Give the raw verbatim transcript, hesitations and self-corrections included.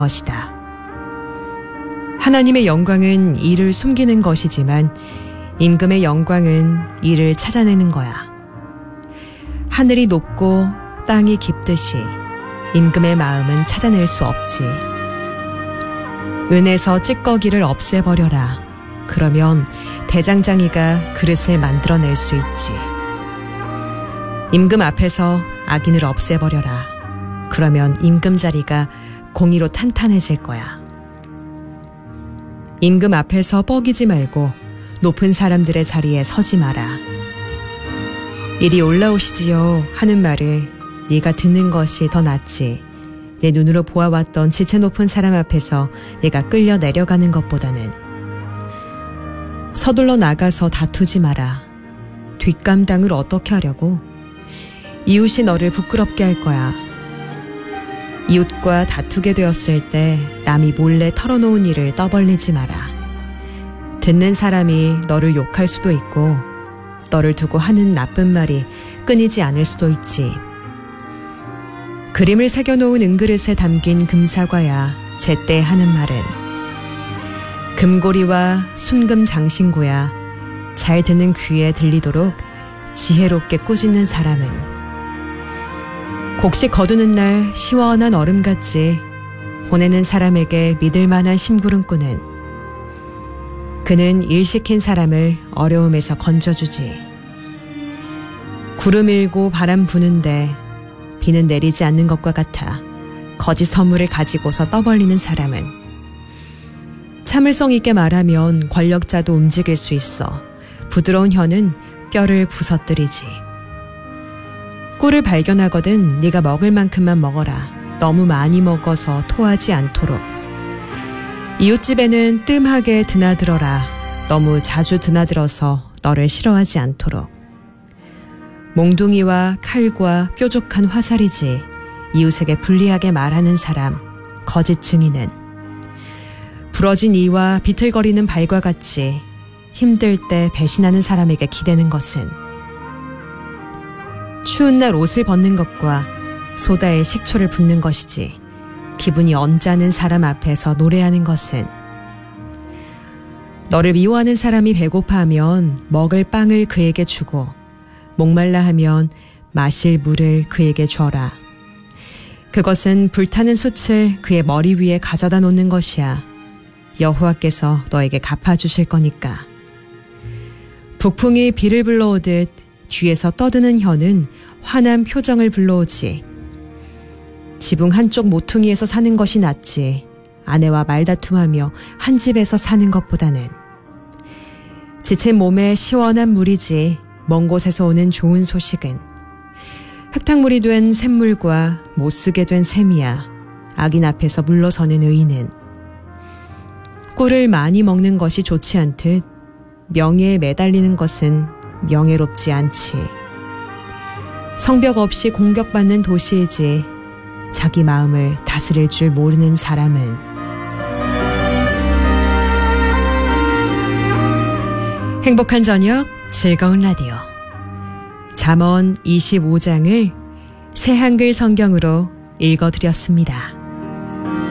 것이다. 하나님의 영광은 이를 숨기는 것이지만 임금의 영광은 이를 찾아내는 거야. 하늘이 높고 땅이 깊듯이 임금의 마음은 찾아낼 수 없지. 은에서 찌꺼기를 없애버려라. 그러면 대장장이가 그릇을 만들어낼 수 있지. 임금 앞에서 악인을 없애버려라. 그러면 임금 자리가 공의로 탄탄해질 거야. 임금 앞에서 뻐기지 말고 높은 사람들의 자리에 서지 마라. 이리 올라오시지요 하는 말을 네가 듣는 것이 더 낫지. 내 눈으로 보아왔던 지체 높은 사람 앞에서 네가 끌려 내려가는 것보다는. 서둘러 나가서 다투지 마라. 뒷감당을 어떻게 하려고? 이웃이 너를 부끄럽게 할 거야. 이웃과 다투게 되었을 때 남이 몰래 털어놓은 일을 떠벌리지 마라. 듣는 사람이 너를 욕할 수도 있고 너를 두고 하는 나쁜 말이 끊이지 않을 수도 있지. 그림을 새겨놓은 은그릇에 담긴 금사과야 제때 하는 말은. 금고리와 순금 장신구야 잘 듣는 귀에 들리도록 지혜롭게 꾸짖는 사람은. 곡식 거두는 날 시원한 얼음같이 보내는 사람에게 믿을 만한 심부름꾼은. 그는 일 시킨 사람을 어려움에서 건져주지. 구름 일고 바람 부는데 비는 내리지 않는 것과 같아 거짓 선물을 가지고서 떠벌리는 사람은. 참을성 있게 말하면 권력자도 움직일 수 있어 부드러운 혀는 뼈를 부서뜨리지. 꿀을 발견하거든 네가 먹을 만큼만 먹어라. 너무 많이 먹어서 토하지 않도록. 이웃집에는 뜸하게 드나들어라. 너무 자주 드나들어서 너를 싫어하지 않도록. 몽둥이와 칼과 뾰족한 화살이지 이웃에게 불리하게 말하는 사람, 거짓 증인은. 부러진 이와 비틀거리는 발과 같이 힘들 때 배신하는 사람에게 기대는 것은. 추운 날 옷을 벗는 것과 소다에 식초를 붓는 것이지 기분이 언짢은 사람 앞에서 노래하는 것은. 너를 미워하는 사람이 배고파하면 먹을 빵을 그에게 주고 목말라 하면 마실 물을 그에게 줘라. 그것은 불타는 숯을 그의 머리 위에 가져다 놓는 것이야. 여호와께서 너에게 갚아주실 거니까. 북풍이 비를 불러오듯 뒤에서 떠드는 혀는 화난 표정을 불러오지. 지붕 한쪽 모퉁이에서 사는 것이 낫지 아내와 말다툼하며 한 집에서 사는 것보다는. 지친 몸에 시원한 물이지 먼 곳에서 오는 좋은 소식은. 흙탕물이 된 샘물과 못쓰게 된 샘이야. 악인 앞에서 물러서는 의인은. 꿀을 많이 먹는 것이 좋지 않듯 명예에 매달리는 것은 명예롭지 않지. 성벽 없이 공격받는 도시이지 자기 마음을 다스릴 줄 모르는 사람은. 행복한 저녁, 즐거운 라디오. 잠언 이십오 장을 새한글 성경으로 읽어드렸습니다.